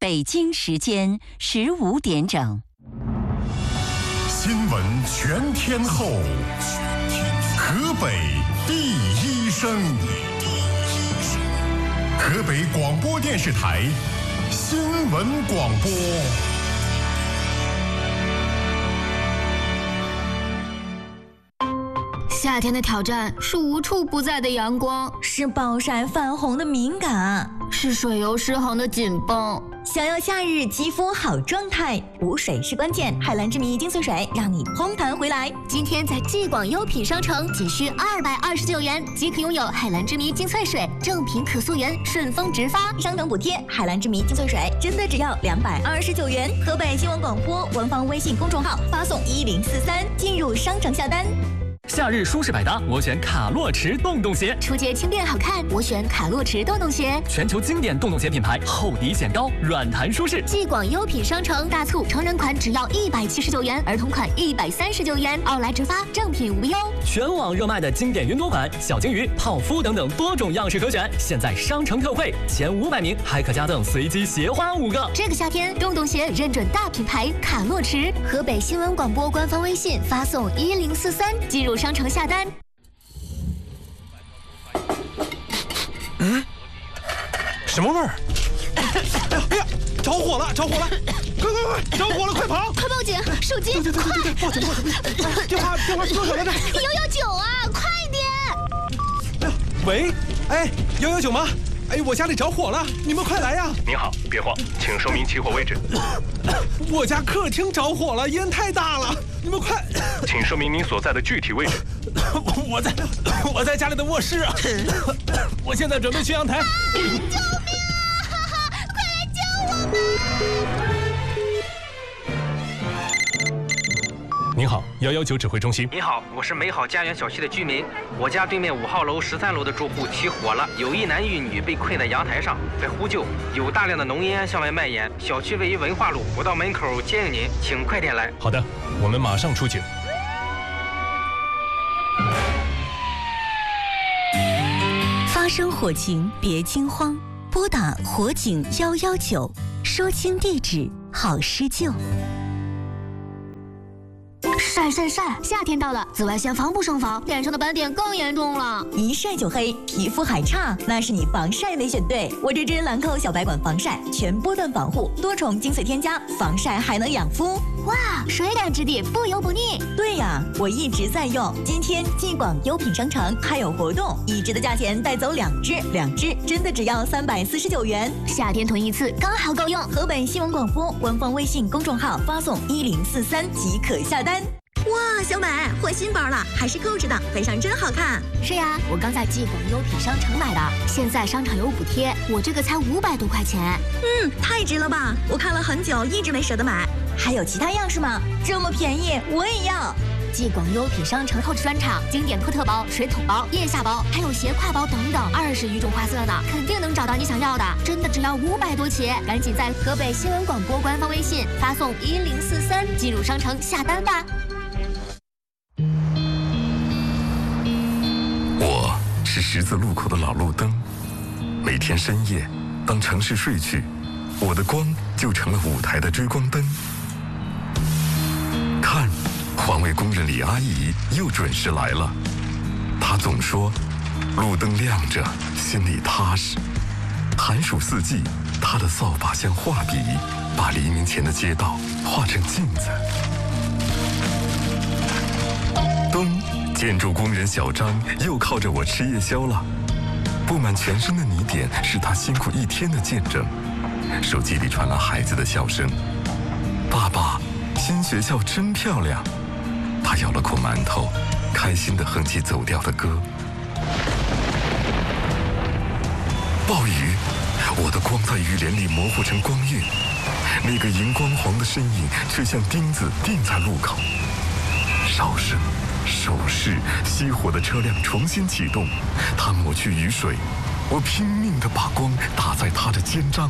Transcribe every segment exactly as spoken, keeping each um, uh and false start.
北京时间十五点整。 新闻全天候，河北第一声，河北广播电视台新闻广播。 夏天的挑战是无处不在的阳光， 是暴晒泛红的敏感， 是水油失衡的紧绷。 想要夏日肌肤好状态，补水是关键。海蓝之谜精粹水让你嘭弹回来。 今天在季广优品商城仅需二百二十九元即可拥有海蓝之谜精粹水，正品可溯源，顺丰直发， 商城补贴。海蓝之谜精粹水真的只要两百二十九元。河北新闻广播官方微信公众号发送一零四三进入商城下单。 夏日舒适百搭，我选卡洛驰洞洞鞋。 出街轻便好看，我选卡洛驰洞洞鞋。 全球经典洞洞鞋品牌，厚底显高，软弹舒适。 季广优品商城大促，成人款只要一百七十九元，儿童款一百三十九元，奥莱直发，正品无忧。 全网热卖的经典云朵款、小金鱼、泡芙等等多种样式可选，现在商城特惠，前五百名还可加赠随机鞋花五个。 这个夏天，洞洞鞋认准大品牌卡洛驰。河北新闻广播官方微信发送一零四三进入商城下单。 嗯，什么味儿？哎呀哎呀，着火了！着火了！快快快，着火了！快跑！ 快报警！手机！ 对对对对对，报警报警！电话电话是多少来着？ 一一九啊，快点！ 喂，哎，一一九吗？哎，我家里着火了，你们快来呀！ 您好，别慌，请说明起火位置。 我家客厅着火了，烟太大了，你们快！ 请说明您所在的具体位置。 我在我在家里的卧室啊，我现在准备去阳台。 啊、救命啊！快来救我们！ 您好，一一九指挥中心。 您好，我是美好家园小区的居民。我家对面五号楼、十三楼的住户起火了，有一男一女被困在阳台上，在呼救，有大量的浓烟向外蔓延。小区位于文化路，我到门口接应您，请快点来。 好的，我们马上出警。 发生火情别惊慌，拨打火警一一九，说清地址，好施救。 晒晒晒！夏天到了，紫外线防不胜防，脸上的斑点更严重了。 一晒就黑，皮肤还差，那是你防晒没选对。我这支兰蔻小白管防晒，全波段防护，多重精粹添加，防晒还能养肤。 哇，水感质地，不油不腻。 对呀，我一直在用。今天季广优品商城还有活动，一支的价钱带走两支，两支真的只要三百四十九元。 夏天囤一次刚好够用。 河北新闻广播官方微信公众号发送一零四三即可下单。哇，小美换新包了，还是购置的，背上真好看。 是呀，我刚在季广优品商城买的，现在商场有补贴，我这个才五百多块钱。 嗯，太值了吧！我看了很久，一直没舍得买。还有其他样式吗？这么便宜，我也要。 季广优品商城 Coach 专场，经典托特包、水桶包、腋下包，还有斜挎包等等，二十余种花色呢，肯定能找到你想要的。真的只要五百多起，赶紧在河北新闻广播官方微信发送一零四三进入商城下单吧。 我是十字路口的老路灯，每天深夜，当城市睡去，我的光就成了舞台的追光灯。看，环卫工人李阿姨又准时来了。她总说，路灯亮着，心里踏实。寒暑四季，她的扫把像画笔，把黎明前的街道画成镜子。冬，建筑工人小张又靠着我吃夜宵了。布满全身的泥点是他辛苦一天的见证。手机里传来孩子的笑声：“爸爸，新学校真漂亮。”他咬了口馒头，开心地哼起走调的歌。暴雨，我的光在雨帘里模糊成光晕，那个荧光黄的身影却像钉子钉在路口。哨声、手势，熄火的车辆重新启动，他抹去雨水，我拼命地把光打在他的肩章。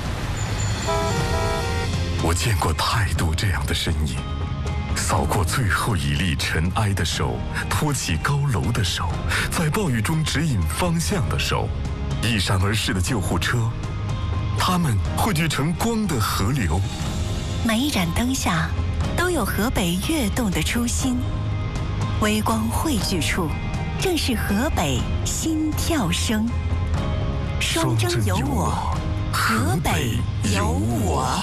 我见过太多这样的身影，扫过最后一粒尘埃的手，托起高楼的手，在暴雨中指引方向的手，一闪而逝的救护车， 它们汇聚成光的河流。 每一盏灯下，都有河北跃动的初心。微光汇聚处，正是河北心跳声。双征有我，河北有我。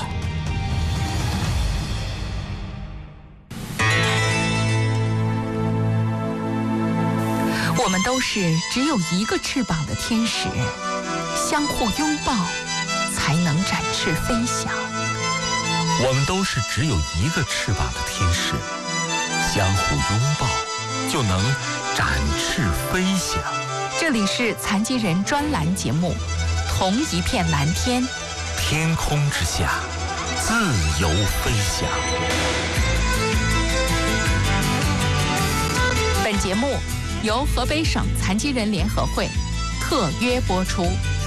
我们都是只有一个翅膀的天使，相互拥抱，才能展翅飞翔。 我们都是只有一个翅膀的天使，相互拥抱，就能展翅飞翔。 这里是残疾人专栏节目《同一片蓝天》， 天空之下，自由飞翔。 本节目由河北省残疾人联合会特约播出。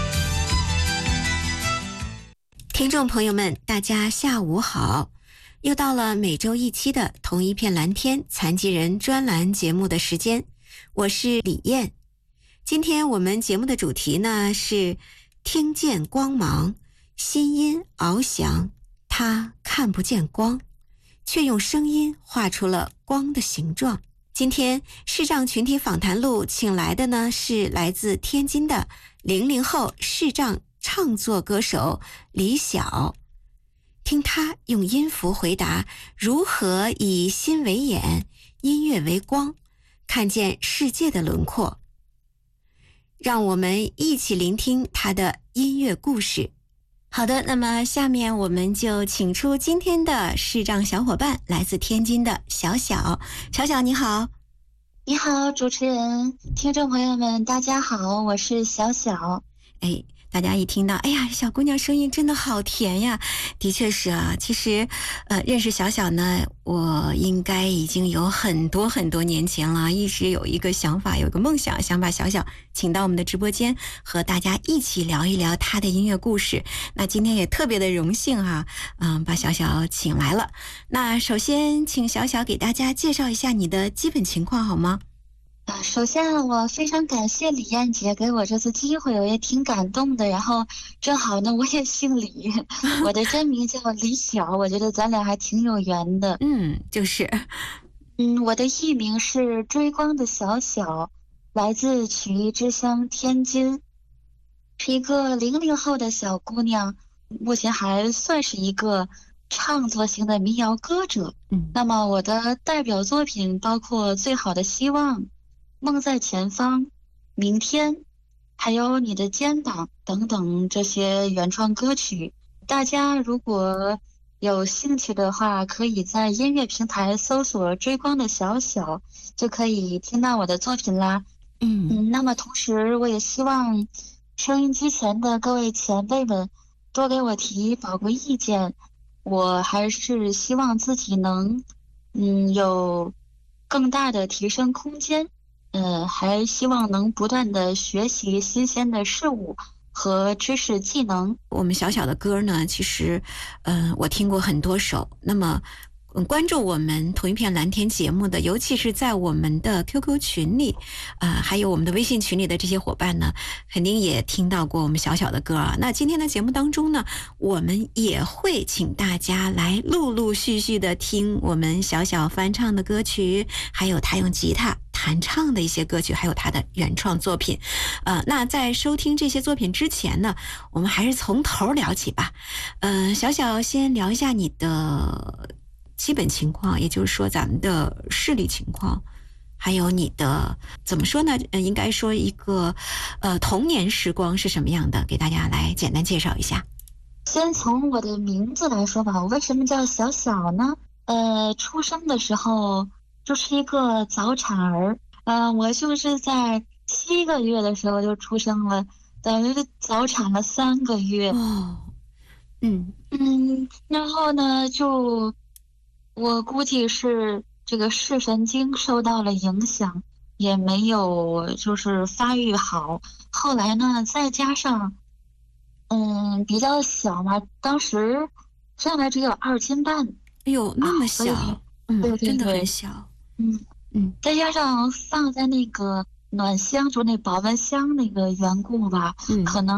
听众朋友们，大家下午好，又到了每周一期的同一片蓝天残疾人专栏节目的时间，我是李燕。今天我们节目的主题呢是听见光芒，心音翱翔，他看不见光，却用声音画出了光的形状。今天视障群体访谈录请来的呢是来自天津的零零后视障唱作歌手李晓，听他用音符回答如何以心为眼，音乐为光，看见世界的轮廓。让我们一起聆听他的音乐故事。好的，那么下面我们就请出今天的视障小伙伴，来自天津的小小。小小你好。 你好，主持人，听众朋友们大家好，我是小小。 哎，大家一听到，哎呀，小姑娘声音真的好甜呀，的确是啊。其实呃，认识小小呢，我应该已经有很多很多年前了，一直有一个想法，有一个梦想，想把小小请到我们的直播间，和大家一起聊一聊她的音乐故事。那今天也特别的荣幸啊，嗯，把小小请来了。那首先请小小给大家介绍一下你的基本情况好吗？ 啊，首先我非常感谢李燕姐给我这次机会，我也挺感动的。然后正好呢，我也姓李，我的真名叫李晓，我觉得咱俩还挺有缘的。 嗯，就是， 嗯，我的艺名是追光的小小，来自曲艺之乡天津，是一个零零后的小姑娘，目前还算是一个创作型的民谣歌者。 嗯， 那么我的代表作品包括《最好的希望》、梦在前方、明天，还有你的肩膀等等这些原创歌曲。大家如果有兴趣的话，可以在音乐平台搜索追光的小小，就可以听到我的作品啦。 嗯嗯，那么同时我也希望收音机前的各位前辈们多给我提宝贵意见，我还是希望自己能嗯有更大的提升空间。呃，还希望能不断的学习新鲜的事物和知识技能。 我们小小的歌呢，其实，嗯、呃，我听过很多首。那么，嗯，关注我们同一片蓝天节目的，尤其是在我们的 Q Q 群里，啊、呃，还有我们的微信群里的这些伙伴呢，肯定也听到过我们小小的歌啊。那今天的节目当中呢，我们也会请大家来陆陆续续的听我们小小翻唱的歌曲，还有他用吉他弹唱的一些歌曲，还有他的原创作品。呃，那在收听这些作品之前呢，我们还是从头聊起吧。呃，小小先聊一下你的基本情况，也就是说咱们的视力情况，还有你的怎么说呢？呃，应该说一个呃童年时光是什么样的，给大家来简单介绍一下。 先从我的名字来说吧，我为什么叫小小呢？呃，出生的时候就是一个早产儿，呃，我就是在七个月的时候就出生了，等于早产了三个月。 哦，嗯嗯，然后呢，就我估计是这个视神经受到了影响，也没有就是发育好。后来呢，再加上嗯比较小嘛，当时上来只有二斤半。 哎呦，那么小，啊、嗯， 对对对， 真的很小。 嗯嗯， 再加上放在那个暖箱，就那保温箱那个缘故吧， 嗯， 可能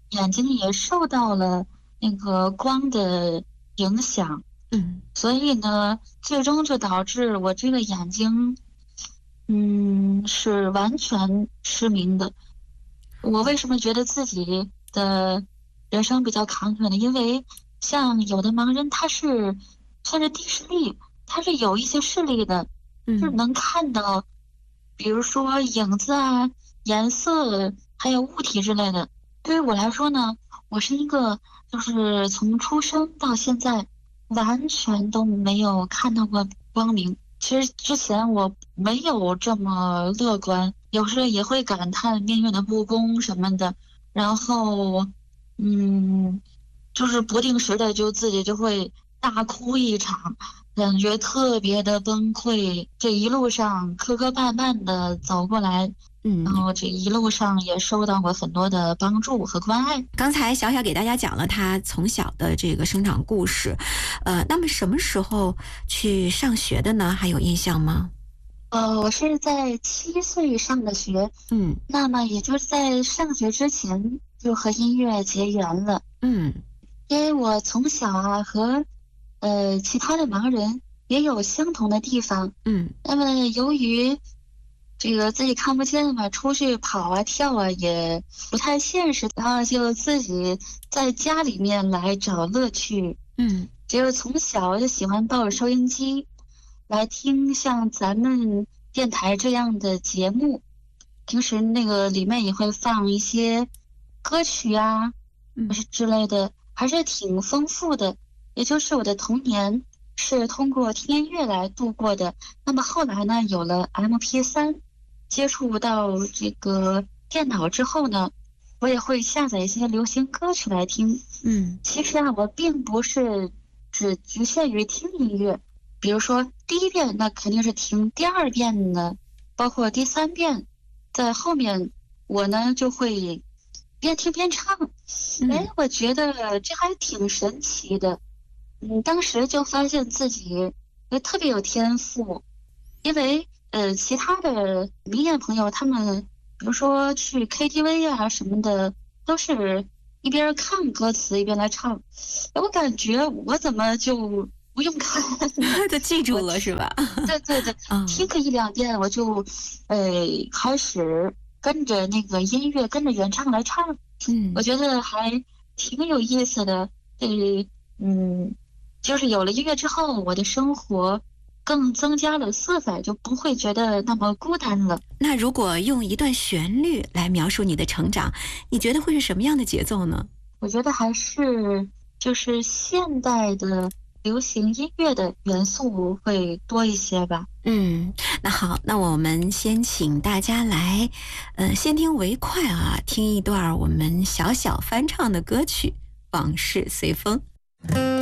眼睛也受到了那个光的影响， 嗯， 所以呢，最终就导致我这个眼睛，嗯，是完全失明的。我为什么觉得自己的人生比较坎坷呢？因为像有的盲人，他是算是低视力，他是有一些视力的， 嗯， 是能看到，比如说影子啊、颜色，还有物体之类的。对于我来说呢，我是一个就是从出生到现在完全都没有看到过光明。其实之前我没有这么乐观，有时候也会感叹命运的不公什么的，然后嗯，就是不定时的就自己就会大哭一场，感觉特别的崩溃。这一路上磕磕绊绊的走过来， 嗯， 然后这一路上也收到过很多的帮助和关爱。 刚才小小给大家讲了他从小的这个生长故事，呃，那么什么时候去上学的呢？还有印象吗？ 呃，我是在七岁上的学， 嗯， 那么也就是在上学之前就和音乐结缘了， 嗯， 因为我从小啊和呃其他的盲人也有相同的地方， 嗯， 那么由于这个自己看不见嘛，出去跑啊跳啊也不太现实，然后就自己在家里面来找乐趣， 嗯， 就是从小就喜欢抱着收音机来听像咱们电台这样的节目，平时那个里面也会放一些歌曲啊， 嗯， 之类的，还是挺丰富的。也就是我的童年是通过听音乐来度过的。那么后来呢，有了 M P 三，接触到这个电脑之后呢，我也会下载一些流行歌曲来听。 嗯， 其实啊，我并不是只局限于听音乐。比如说第一遍那肯定是听，第二遍呢，包括第三遍，在后面我呢就会边听边唱。哎，我觉得这还挺神奇的。嗯，当时就发现自己呃特别有天赋，因为呃其他的明眼朋友他们，比如说去 K T V 啊什么的，都是一边看歌词一边来唱。我感觉我怎么就不用看， 就记住了是吧？ 对对对，听个一两遍我就，呃，开始跟着那个音乐，跟着原唱来唱。 嗯， 我觉得还挺有意思的。呃，嗯，就是有了音乐之后，我的生活更增加了色彩，就不会觉得那么孤单了。 那如果用一段旋律来描述你的成长，你觉得会是什么样的节奏呢？ 我觉得还是就是现代的流行音乐的元素会多一些吧。 嗯，那好，那我们先请大家来，呃，先听为快啊，听一段我们小小翻唱的歌曲《往事随风》。